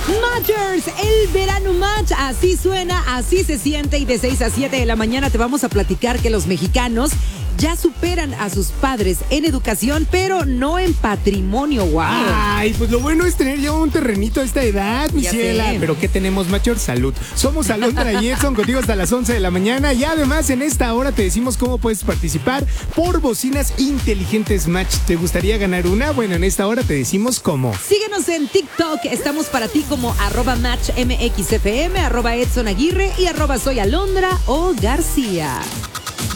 Matchers, el verano match, así suena, así se siente y de 6 a 7 de la mañana te vamos a platicar que los mexicanos ya superan a sus padres en educación, pero no en patrimonio, wow. Ay, pues lo bueno es tener ya un terrenito a esta edad, mi Ya ciela. sé. Pero ¿qué tenemos, Matchers? Salud. Somos Alondra y Edson, contigo hasta las 11 de la mañana. Y además, en esta hora te decimos cómo puedes participar por bocinas inteligentes Match. ¿Te gustaría ganar una? Bueno, en esta hora te decimos cómo. Síguenos en TikTok, estamos para ti como @MatchMXFM, @EdsonAguirre y @SoyAlondra o García.